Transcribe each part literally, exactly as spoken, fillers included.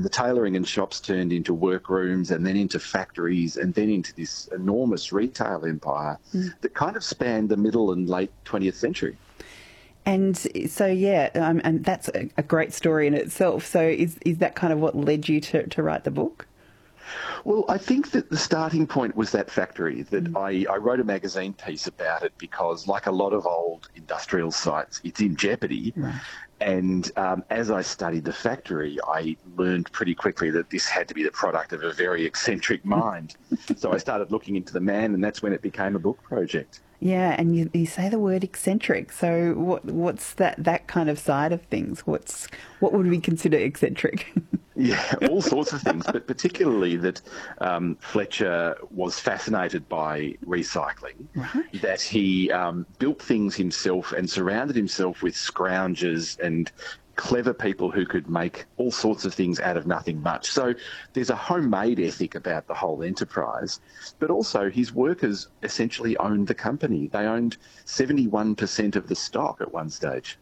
the tailoring and shops turned into workrooms and then into factories and then into this enormous retail empire mm. that kind of spanned the middle and late twentieth century. And so, yeah, um, and that's a, a great story in itself. So is is that kind of what led you to, to write the book? Well, I think that the starting point was that factory, that mm. I, I wrote a magazine piece about it because, like a lot of old industrial sites, it's in jeopardy. Right. And um, as I studied the factory, I learned pretty quickly that this had to be the product of a very eccentric mind. So I started looking into the man, and that's when it became a book project. Yeah, and you, you say the word eccentric. So what what's that, that kind of side of things? What's what would we consider eccentric? Yeah, all sorts of things, but particularly that um, Fletcher was fascinated by recycling, right. that he um, built things himself and surrounded himself with scroungers and clever people who could make all sorts of things out of nothing much. So there's a homemade ethic about the whole enterprise, but also his workers essentially owned the company. They owned seventy-one percent of the stock at one stage.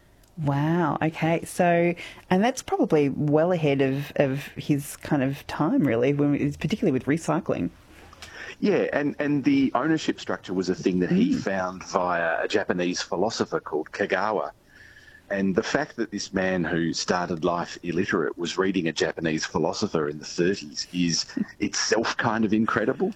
Wow. Okay. So, and that's probably well ahead of, of his kind of time, really, when, particularly with recycling. Yeah, and, and the ownership structure was a thing that mm. he found via a Japanese philosopher called Kagawa. And the fact that this man who started life illiterate was reading a Japanese philosopher in the thirties is itself kind of incredible.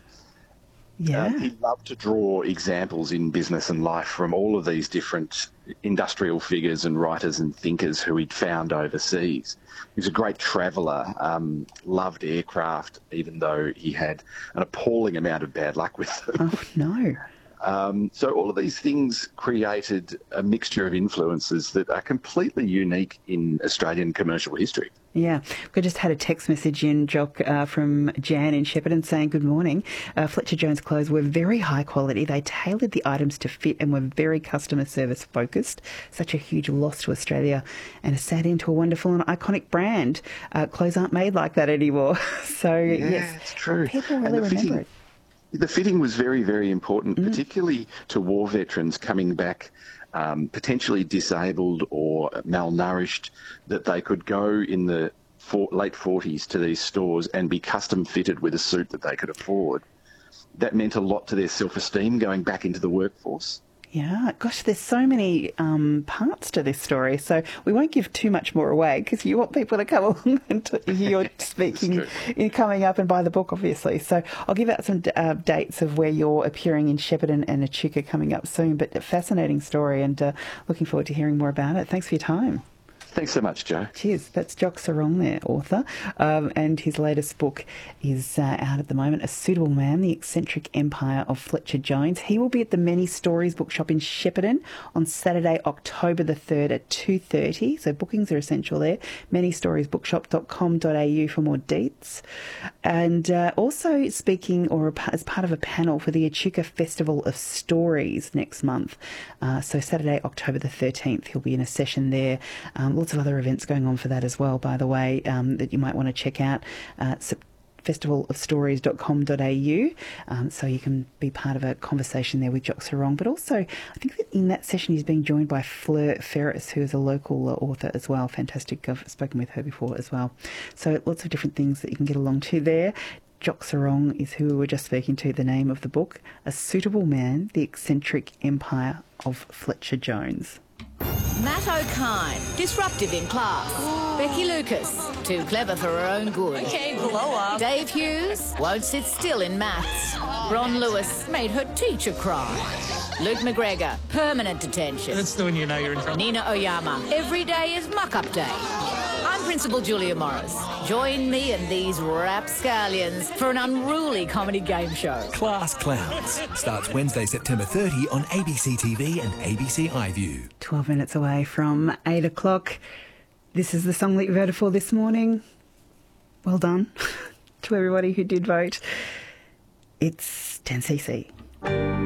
Yeah. Um, he loved to draw examples in business and life from all of these different industrial figures and writers and thinkers who he'd found overseas. He was a great traveller, um, loved aircraft, even though he had an appalling amount of bad luck with them. Oh, no. Um, so all of these things created a mixture of influences that are completely unique in Australian commercial history. Yeah, we just had a text message in, Jock, uh, from Jan in Shepparton saying, good morning. Uh, Fletcher Jones clothes were very high quality. They tailored the items to fit and were very customer service focused. Such a huge loss to Australia and a sad end to a wonderful and iconic brand. Uh, clothes aren't made like that anymore. So, yeah, yes, it's true. People really remember fitting, it. The fitting was very, very important, Mm. particularly to war veterans coming back um, potentially disabled or malnourished, that they could go in the for, late forties to these stores and be custom fitted with a suit that they could afford. That meant a lot to their self-esteem going back into the workforce. Yeah, gosh, there's so many um, parts to this story, so we won't give too much more away because you want people to come along and to hear you speaking in coming up and buy the book, obviously. So I'll give out some uh, dates of where you're appearing in Shepparton and Echuca coming up soon, but a fascinating story and uh, looking forward to hearing more about it. Thanks for your time. Thanks so much, Joe. Cheers. That's Jock Serong there, author. Um, and his latest book is uh, out at the moment, A Suitable Man, The Eccentric Empire of Fletcher Jones. He will be at the Many Stories bookshop in Shepparton on Saturday, October the third at two thirty. So bookings are essential there. many stories bookshop dot com dot a u for more deets. And uh, also speaking or as part of a panel for the Echuca Festival of Stories next month. Uh, so Saturday, October the thirteenth, he'll be in a session there. Um, Lots of other events going on for that as well, by the way, um, that you might want to check out. Uh, festival of stories dot com dot a u, um, so you can be part of a conversation there with Jock Serong. But also, I think that in that session he's being joined by Fleur Ferris, who is a local uh, author as well. Fantastic. I've spoken with her before as well. So lots of different things that you can get along to there. Jock Serong is who we were just speaking to, the name of the book, A Suitable Man, The Eccentric Empire of Fletcher Jones. Matt O'Kine, disruptive in class. Ooh. Becky Lucas, too clever for her own good. Okay, blow up. Dave Hughes, won't sit still in maths. Ron Lewis made her teacher cry. Luke McGregor, permanent detention. That's when you know you're in trouble. Nina Oyama, every day is muck-up day. I'm Principal Julia Morris. Join me and these rapscallions for an unruly comedy game show. Class Clowns starts Wednesday, September thirtieth on A B C T V and A B C iView. twelve minutes away from eight o'clock. This is the song that you voted for this morning. Well done to everybody who did vote. It's ten C C.